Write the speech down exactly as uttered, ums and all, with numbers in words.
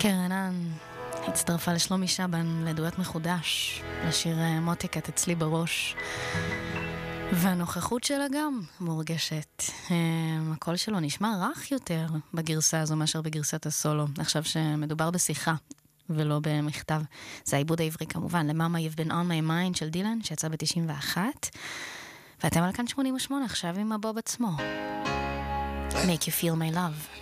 קרנן הצטרפה לשלומי שבן לדואט מחודש, לשיר מותיקת אצלי בראש, והנוכחות שלה גם מורגשת. הקול שלו נשמע רך יותר בגרסה הזו מאשר בגרסת הסולו, עכשיו שמדובר בשיחה ולא במכתב. זה העיבוד העברי כמובן, למאמה You've been on my mind של דילן, שיצא ב-תשעים ואחת, ואתם על כאן שמונים ושמונה עכשיו עם הבוב עצמו. Make you feel my love.